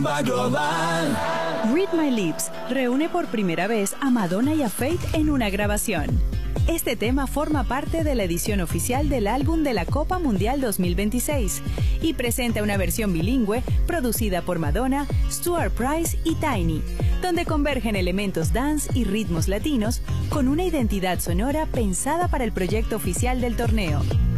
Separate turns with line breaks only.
Read My Lips reúne por primera vez a Madonna y a Faith en una grabación. Este tema forma parte de la edición oficial del álbum de la Copa Mundial 2026 y presenta una versión bilingüe producida por Madonna, Stuart Price y Tiny, donde convergen elementos dance y ritmos latinos con una identidad sonora pensada para el proyecto oficial del torneo.